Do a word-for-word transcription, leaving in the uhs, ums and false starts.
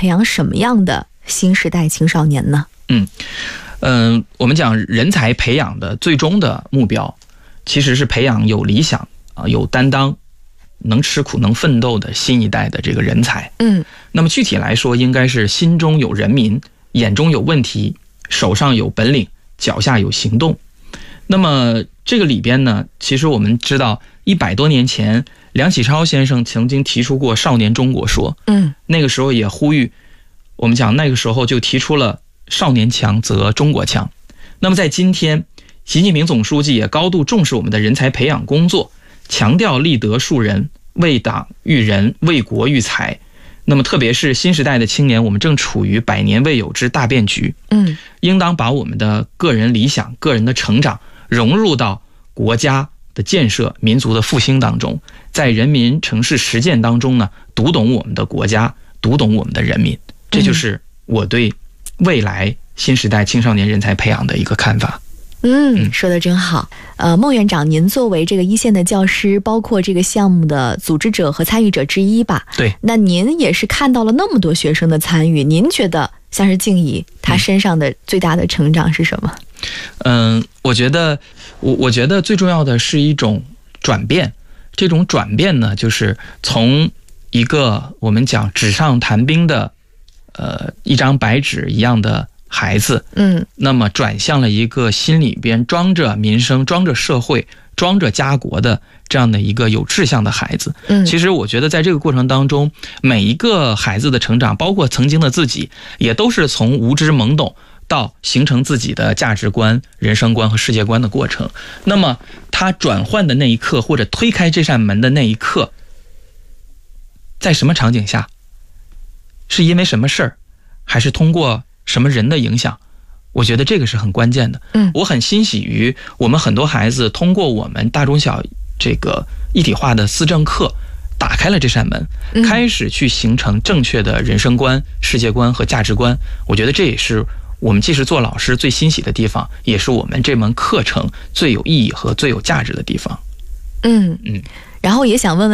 培养什么样的新时代青少年呢？ 嗯嗯、呃，我们讲人才培养的最终的目标，其实是培养有理想啊、有担当、能吃苦、能奋斗的新一代的这个人才。 嗯， 那么具体来说，应该是心中有人民，眼中有问题，手上有本领，脚下有行动。那么这个里边呢，其实我们知道，一百多年前，梁启超先生曾经提出过少年中国说。 嗯， 那个时候也呼吁，我们讲那个时候就提出了少年强则中国强。那么在今天，习近平总书记也高度重视我们的人才培养工作，强调立德树人，为党育人，为国育才。那么特别是新时代的青年，我们正处于百年未有之大变局， 嗯， 应当把我们的个人理想、个人的成长融入到国家的建设、民族的复兴当中，在人民城市实践当中呢，读懂我们的国家，读懂我们的人民。这就是我对未来新时代青少年人才培养的一个看法。 嗯，说得真好。呃，孟院长，您作为这个一线的教师，包括这个项目的组织者和参与者之一吧？ 对。 那您也是看到了那么多学生的参与，您觉得像是静怡她身上的最大的成长是什么？ 嗯，我觉得，我我觉得最重要的是一种转变。这种转变呢，就是从一个我们讲纸上谈兵的，呃，一张白纸一样的孩子， 嗯， 那么转向了一个心里边装着民生、装着社会、装着家国的这样的一个有志向的孩子。 嗯， 其实我觉得在这个过程当中，每一个孩子的成长，包括曾经的自己，也都是从无知懵懂到形成自己的价值观、人生观和世界观的过程。那么他转换的那一刻，或者推开这扇门的那一刻，在什么场景下？是因为什么事儿？还是通过什么人的影响？我觉得这个是很关键的。 嗯， 我很欣喜于我们很多孩子通过我们大中小这个一体化的思政课，打开了这扇门，开始去形成正确的人生观、世界观和价值观。我觉得这也是我们既是做老师最欣喜的地方，也是我们这门课程最有意义和最有价值的地方。 嗯嗯，然后也想问问